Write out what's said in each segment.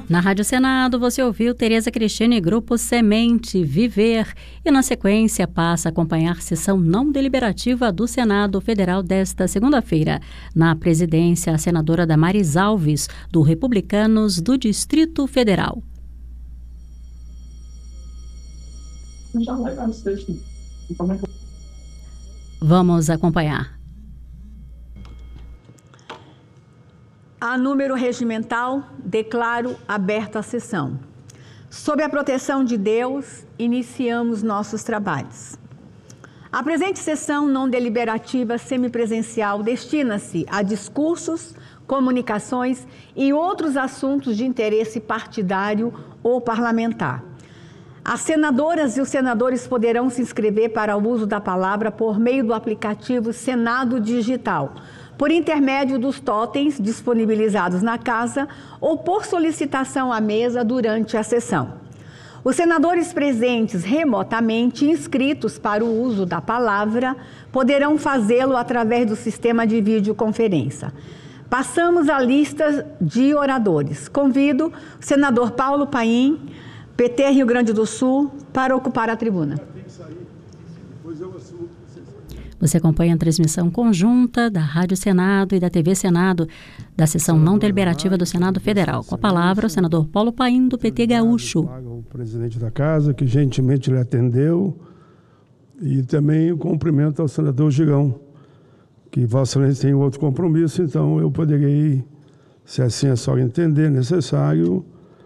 Na Rádio Senado, você ouviu Tereza Cristina, Grupo Semente, Viver. E, na sequência, passa a acompanhar a sessão não deliberativa do Senado Federal desta segunda-feira. Na presidência, a senadora Damares Alves, do Republicanos do Distrito Federal. Vamos acompanhar. A número regimental, declaro aberta a sessão. Sob a proteção de Deus, iniciamos nossos trabalhos. A presente sessão não deliberativa semipresencial destina-se a discursos, comunicações e outros assuntos de interesse partidário ou parlamentar. As senadoras e os senadores poderão se inscrever para o uso da palavra por meio do aplicativo Senado Digital, por intermédio dos totens disponibilizados na casa ou por solicitação à mesa durante a sessão. Os senadores presentes remotamente inscritos para o uso da palavra poderão fazê-lo através do sistema de videoconferência. Passamos à lista de oradores. Convido o senador Paulo Paim, PT Rio Grande do Sul, para ocupar a tribuna. Você acompanha a transmissão conjunta da Rádio Senado e da TV Senado, da sessão não deliberativa do Senado Federal. Com a palavra, o senador Paulo Paim, do PT Gaúcho. O presidente da Casa, que gentilmente lhe atendeu, e também o cumprimento ao senador Girão, que Vossa Excelência tem outro compromisso, então eu poderei, se assim é só entender necessário,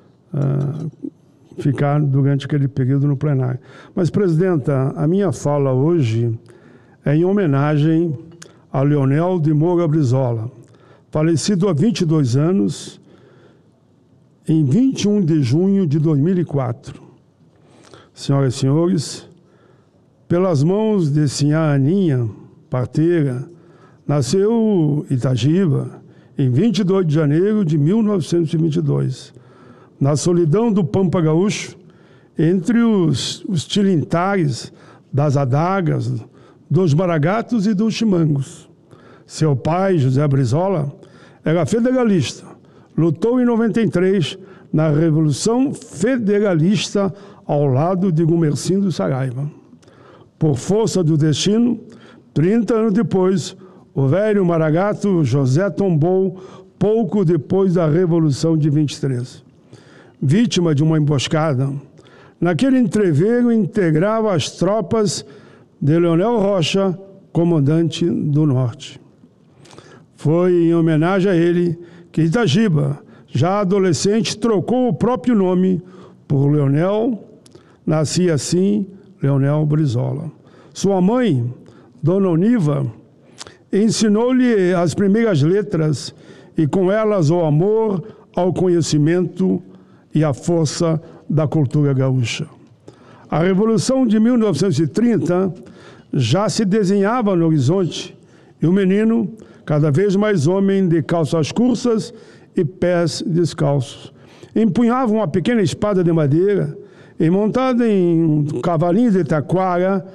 ficar durante aquele período no plenário. Mas, presidenta, a minha fala hoje é em homenagem a Leonel de Moura Brizola, falecido há 22 anos, em 21 de junho de 2004. Senhoras e senhores, pelas mãos de Sinhá Aninha, parteira, nasceu Itagiba em 22 de janeiro de 1922, na solidão do Pampa Gaúcho, entre os tilintares das adagas, dos maragatos e dos chimangos. Seu pai, José Brizola, era federalista. Lutou em 93 na Revolução Federalista ao lado de Gumercindo Saraiva. Por força do destino, 30 anos depois, o velho maragato José tombou pouco depois da Revolução de 23. Vítima de uma emboscada, naquele entreveiro integrava as tropas de Leonel Rocha, comandante do Norte. Foi em homenagem a ele que Itagiba, já adolescente, trocou o próprio nome por Leonel, nascia assim Leonel Brizola. Sua mãe, Dona Oniva, ensinou-lhe as primeiras letras e com elas o amor ao conhecimento e a força da cultura gaúcha. A Revolução de 1930 já se desenhava no horizonte e o menino, cada vez mais homem de calças curtas e pés descalços, empunhava uma pequena espada de madeira e, montada em um cavalinho de taquara,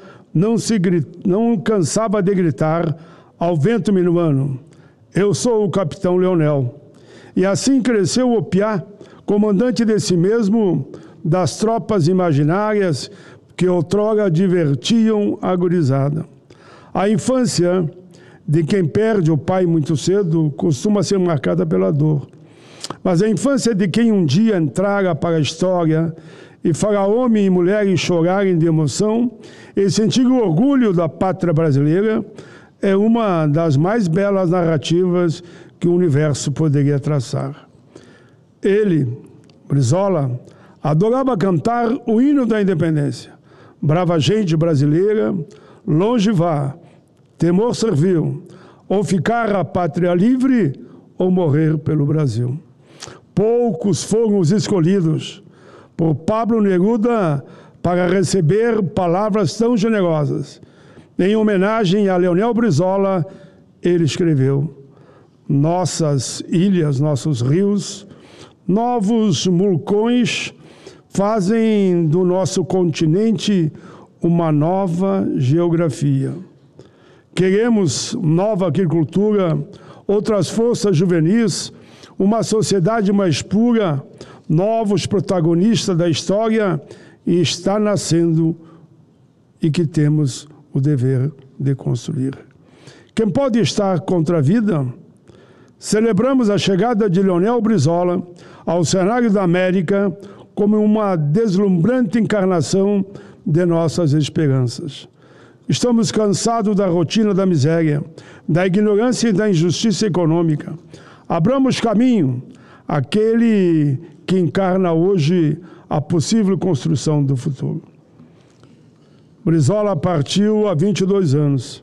não cansava de gritar ao vento minuano: "Eu sou o capitão Leonel." E assim cresceu o Piá, comandante de si mesmo, das tropas imaginárias que outrora divertiam a gurizada. A infância de quem perde o pai muito cedo costuma ser marcada pela dor. Mas a infância de quem um dia entrara para a história e fará homem e mulher chorarem de emoção e sentir o orgulho da pátria brasileira é uma das mais belas narrativas que o universo poderia traçar. Ele, Brizola, adorava cantar o hino da independência. Brava gente brasileira, longe vá, temor serviu, ou ficar a pátria livre, ou morrer pelo Brasil. Poucos foram os escolhidos por Pablo Neruda para receber palavras tão generosas. Em homenagem a Leonel Brizola, ele escreveu: "Nossas ilhas, nossos rios, novos vulcões fazem do nosso continente uma nova geografia. Queremos nova agricultura, outras forças juvenis, uma sociedade mais pura, novos protagonistas da história e está nascendo e que temos o dever de construir. Quem pode estar contra a vida? Celebramos a chegada de Leonel Brizola ao cenário da América como uma deslumbrante encarnação de nossas esperanças. Estamos cansados da rotina da miséria, da ignorância e da injustiça econômica. Abramos caminho àquele que encarna hoje a possível construção do futuro. Brizola partiu há 22 anos.